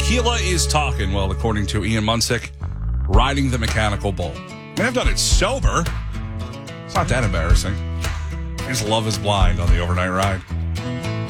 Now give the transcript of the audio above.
Tequila is talking, well, according to Ian Munsick, riding the mechanical bull. I mean, I've done it sober. It's not that embarrassing. I just love is blind on the overnight ride.